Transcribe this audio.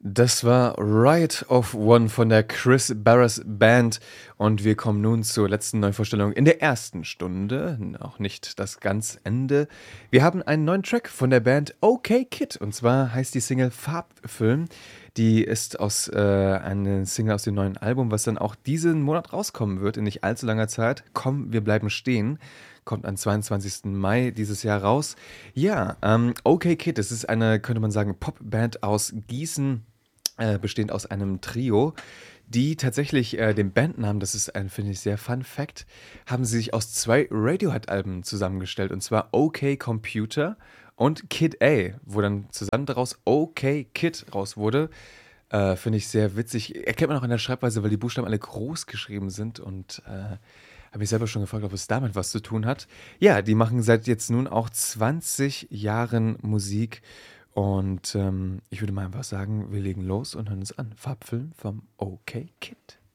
Das war Riot of One von der Chris Barras Band und wir kommen nun zur letzten Neuvorstellung in der ersten Stunde, auch nicht das ganz Ende. Wir haben einen neuen Track von der Band OK Kid und zwar heißt die Single Farbfilm. Die ist eine Single aus dem neuen Album, was dann auch diesen Monat rauskommen wird, in nicht allzu langer Zeit. Komm, wir bleiben stehen. Kommt am 22. Mai dieses Jahr raus. Ja, OK Kid, das ist eine, könnte man sagen, Popband aus Gießen, bestehend aus einem Trio, die tatsächlich den Bandnamen, das ist ein, finde ich, sehr Fun Fact, haben sie sich aus zwei Radiohead-Alben zusammengestellt, und zwar OK Computer und Kid A, wo dann zusammen daraus OK Kid raus wurde. Finde ich sehr witzig. Erkennt man auch in der Schreibweise, weil die Buchstaben alle groß geschrieben sind und habe mich selber schon gefragt, ob es damit was zu tun hat. Ja, die machen seit jetzt nun auch 20 Jahren Musik und ich würde mal einfach sagen, wir legen los und hören uns an. Farbfilm vom OK Kid.